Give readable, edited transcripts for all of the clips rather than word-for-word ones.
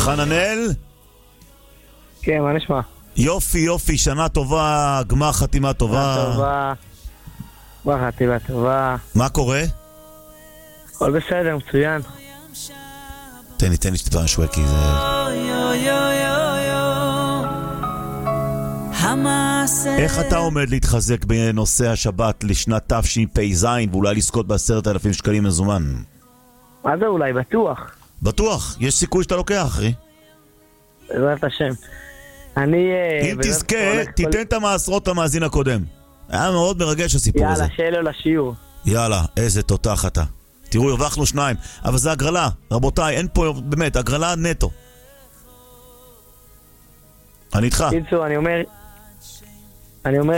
חננאל? כן, מה נשמע? יופי, יופי, שנה טובה, גמר חתימה טובה. טובה. גמר חתימה טובה. מה קורה? הכל בסדר, מצוין. תן לי שתדבר שווקי, זה... איך אתה עומד להתחזק בנושא השבת לשנת תשפ"ז ואולי לזכות ב10,000 שקלים מזומן? מה זה אולי? בטוח. בטוח, יש סיכוי שאתה לוקח, אחי. בעזרת השם. אני... אם תזכה, תיתן את המעשרות המאזין הקודם. היה מאוד מרגש הסיפור הזה. יאללה, שיהיה לו לשיעור. יאללה, איזה תותח אתה. תראו, הרווחנו 2, אבל זה הגרלה. רבותיי, אין פה באמת, הגרלה נטו. אני איתך. קיצור, אני אומר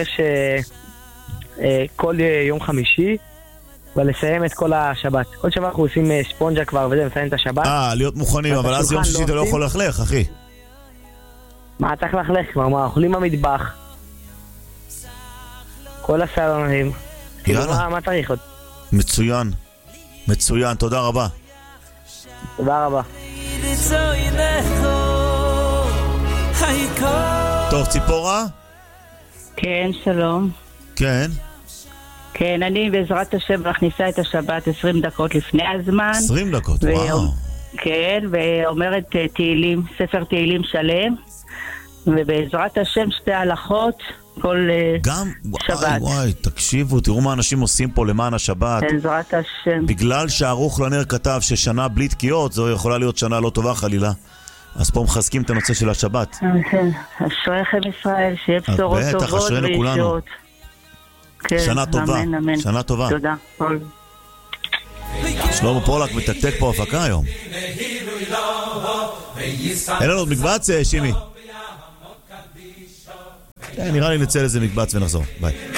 כל יום חמישי ולסיים את כל השבת. כל שבוע אנחנו עושים ספונג'ה כבר וזה, מסיים את השבת. להיות מוכנים, אבל אז יום שישי אתה לא יכול להחלך, אחי. מה צריך להחלך כבר? מה, אוכלים במטבח. כל הסלונים. יאללה. מה צריך עוד? מצוין. מצוין, תודה רבה. תודה רבה. טוב, ציפורה? כן, שלום. כן. כן, אני בעזרת השם מכניסה את השבת 20 דקות לפני הזמן. 20 דקות, וואו. כן, ואומרת תהילים, ספר תהילים שלם, ובעזרת השם 2 הלכות כל גם, שבת. וואי, תקשיבו, תראו מה אנשים עושים פה למען השבת. בעזרת השם. בגלל שערוך לנר כתב ששנה בלי תקיעות, זו יכולה להיות שנה לא טובה חלילה. אז פה מחזקים את הנושא של השבת. אשריכם ישראל, שיהיה בשורות טובות וישועות. שנה טובה, שנה טובה. תודה. שלמה פולק מתקתק פה הפקה היום. אין לנו עוד מקבץ, שימי? נראה לי נצא לזה מקבץ ונחזור. ביי.